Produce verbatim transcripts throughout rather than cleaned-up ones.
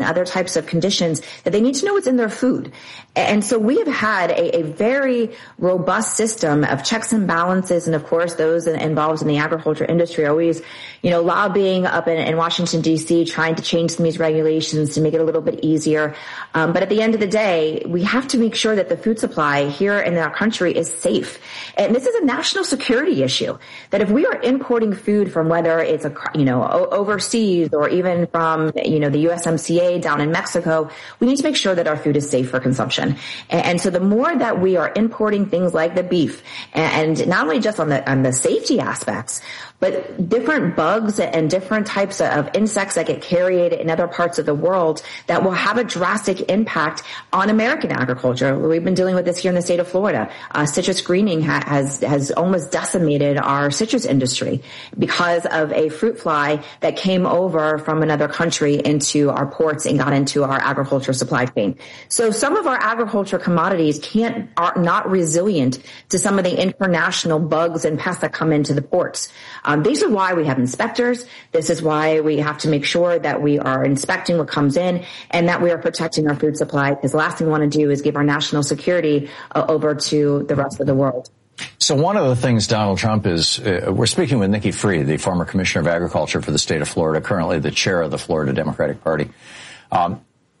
other types of conditions, that they need to know what's in their food. And so we have had a, a very robust system of checks and balances. And of course, those involved in the agriculture industry are always, you know, lobbying up in, in Washington, D C, trying to change some of these regulations to make it a little bit easier. Um, but at the end of the day, we have to make sure that the food supply here in our country is safe. And this is a national security issue, that if we are importing food from whether it's, a, you know, overseas or even from, you know, the U S M C A down in Mexico, we need to make sure that our food is safe for consumption. And, and so the more that we are importing things like the beef, and not only just on the on the safety aspects, but different bugs and different types of insects that get carried in other parts of the world that will have a drastic impact on American agriculture. We've been dealing with this here in the state of Florida. Uh, citrus greening ha- has has almost decimated our citrus industry because of a fruit fly that came over from another country into our ports and got into our agriculture supply chain. So some of our agriculture commodities can't are not resilient to some of the international bugs and pests that come into the ports. Um, these are why we have inspectors. This is why we have to make sure that we are inspecting what comes in and that we are protecting our food supply, because the last thing we want to do is give our national security uh, over to the rest of the world. So one of the things Donald Trump is, uh, we're speaking with Nikki Fried, the former commissioner of agriculture for the state of Florida, currently the chair of the Florida Democratic Party. Um,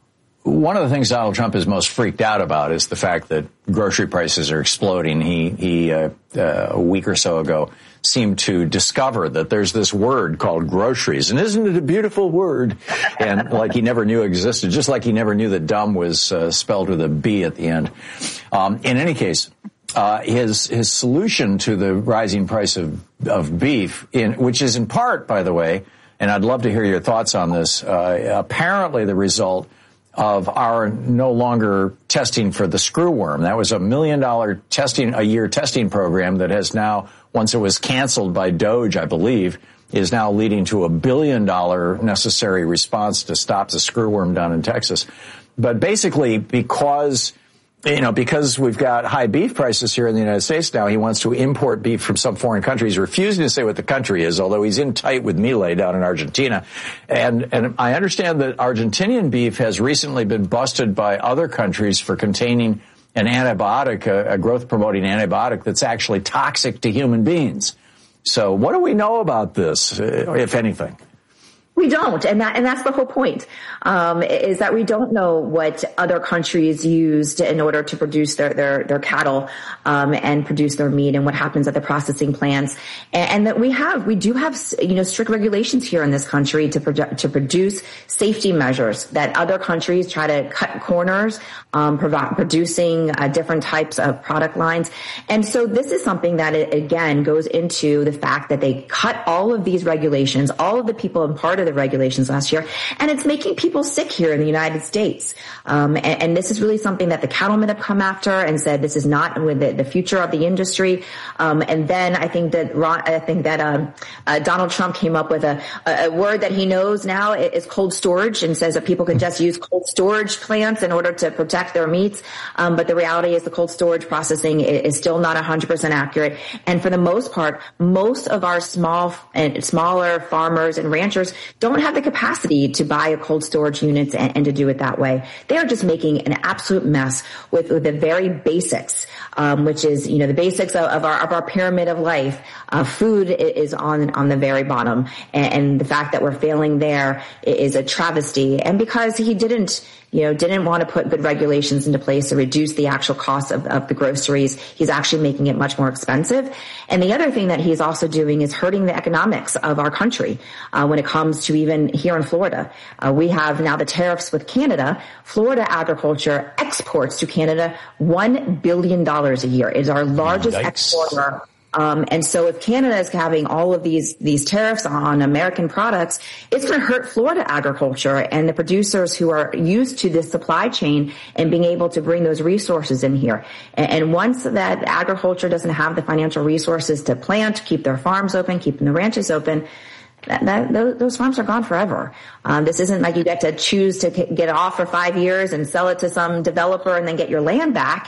One of the things Donald Trump is most freaked out about is the fact that grocery prices are exploding. He, he uh, uh, a week or so ago seemed to discover that there's this word called groceries. And isn't it a beautiful word? And like he never knew existed, just like he never knew that dumb was uh, spelled with a B at the end. Um, in any case, uh, his, his solution to the rising price of, of beef, in, which is in part, by the way, and I'd love to hear your thoughts on this, uh, apparently the result of our no longer testing for the screwworm. That was a million dollar testing, a year testing program that has now, once it was canceled by DOJ, I believe, is now leading to a billion dollar necessary response to stop the screwworm down in Texas. But basically, because you know, because we've got high beef prices here in the United States now, he wants to import beef from some foreign country. He's refusing to say what the country is, although he's in tight with Milei down in Argentina. And, and I understand that Argentinian beef has recently been busted by other countries for containing an antibiotic, a, a growth-promoting antibiotic that's actually toxic to human beings. So what do we know about this, if anything? We don't, and that and that's the whole point, um, is that we don't know what other countries used in order to produce their their, their cattle um, and produce their meat, and what happens at the processing plants, and, and that we have we do have you know strict regulations here in this country to produ- to produce safety measures that other countries try to cut corners, um, provi- producing uh, different types of product lines, and so this is something that it, again goes into the fact that they cut all of these regulations, all of the people in part of the regulations last year, and it's making people sick here in the United States. Um, and, and this is really something that the cattlemen have come after and said this is not with the, the future of the industry. Um, and then I think that Ron, I think that um, uh, Donald Trump came up with a, a word that he knows now is cold storage, and says that people can just use cold storage plants in order to protect their meats. Um, but the reality is the cold storage processing is still not one hundred percent accurate. And for the most part, most of our small and smaller farmers and ranchers don't have the capacity to buy a cold storage unit and, and to do it that way. They are just making an absolute mess with, with the very basics, um, which is, you know, the basics of, of our of our pyramid of life. Uh, food is on on the very bottom, and, and the fact that we're failing there is a travesty. And because he didn't, you know, didn't want to put good regulations into place to reduce the actual cost of, of the groceries, he's actually making it much more expensive. And the other thing that he's also doing is hurting the economics of our country uh, when it comes to even here in Florida. Uh, we have now the tariffs with Canada. Florida agriculture exports to Canada one billion dollars a year. It is our largest Yikes. exporter. Um, and so if Canada is having all of these, these tariffs on American products, it's going to hurt Florida agriculture and the producers who are used to this supply chain and being able to bring those resources in here. And, and once that agriculture doesn't have the financial resources to plant, keep their farms open, keeping the ranches open, That, that, those, those farms are gone forever. Um, this isn't like you get to choose to get it off for five years and sell it to some developer and then get your land back.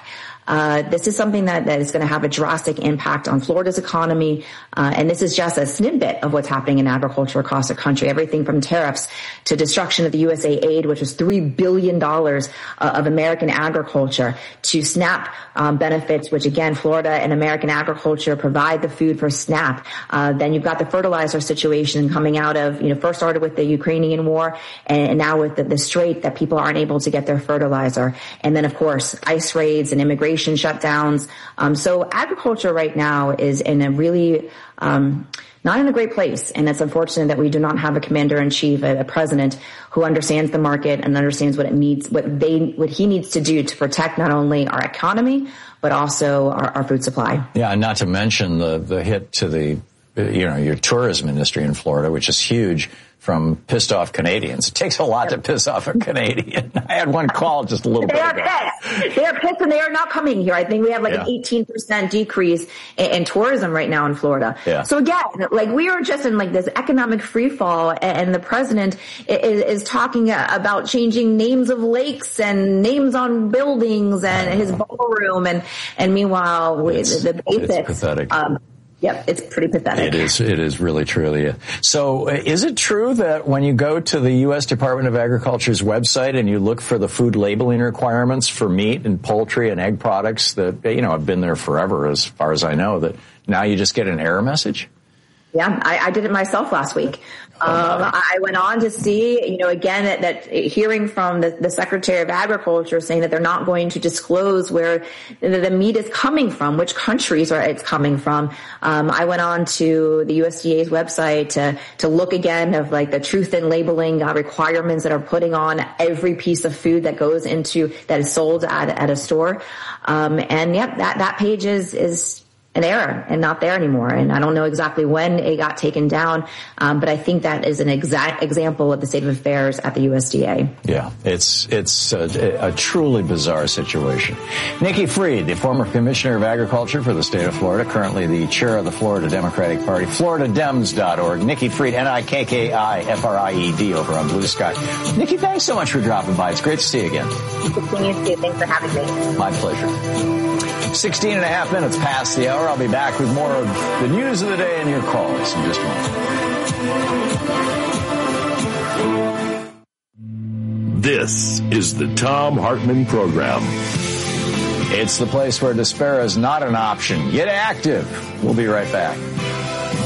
uh, this is something that, that is going to have a drastic impact on Florida's economy. Uh, and this is just a snippet of what's happening in agriculture across the country. Everything from tariffs to destruction of the U S A aid, which was three billion dollars uh, of American agriculture, to SNAP um, benefits, which again, Florida and American agriculture provide the food for SNAP. Uh, then you've got the fertilizer situation coming out of, you know, first started with the Ukrainian war and, and now with the, the Strait, that people aren't able to get their fertilizer. And then, of course, ICE raids and immigration shutdowns. Um, so agriculture right now is in a really um, not in a great place. And it's unfortunate that we do not have a commander-in-chief, a, a president who understands the market and understands what it needs, what they, what he needs to do to protect not only our economy, but also our, our food supply. Yeah, and not to mention the, the hit to the, you know, your tourism industry in Florida, which is huge, from pissed off Canadians. It takes a lot to piss off a Canadian. I had one call just a little they bit are ago. Pissed. They are pissed and they are not coming here. I think we have like yeah. an eighteen percent decrease in, in tourism right now in Florida. Yeah. So again, like we are just in like this economic free fall, and, and the president is, is talking about changing names of lakes and names on buildings and his ballroom, and, and meanwhile it's, the, the basics. It's pathetic. Um, Yep, it's pretty pathetic. It is. It is really, truly. So is it true that when you go to the U S Department of Agriculture's website and you look for the food labeling requirements for meat and poultry and egg products that, you know, have been there forever, as far as I know, that now you just get an error message? Yeah, I, I did it myself last week. Um, I went on to see, you know, again, that, that hearing from the, the Secretary of Agriculture saying that they're not going to disclose where the, the meat is coming from, which countries are it's coming from. Um, I went on to the U S D A's website to, to look again of like the truth in labeling uh, requirements that are putting on every piece of food that goes into, that is sold at, at a store. Um, and yep, that, that page is, is, an error and not there anymore. And I don't know exactly when it got taken down, um, but I think that is an exact example of the state of affairs at the U S D A. Yeah, it's it's a, a truly bizarre situation. Nikki Fried, the former Commissioner of Agriculture for the state of Florida, currently the chair of the Florida Democratic Party, Florida Dems dot org. Nikki Fried, N I K K I F R I E D, over on Blue Sky. Nikki, thanks so much for dropping by. It's great to see you again. Continue to. Thanks for having me. My pleasure. sixteen and a half minutes past the hour. I'll be back with more of the news of the day and your calls in just a moment. This is the Thom Hartmann Program. It's the place where despair is not an option. Get active. We'll be right back.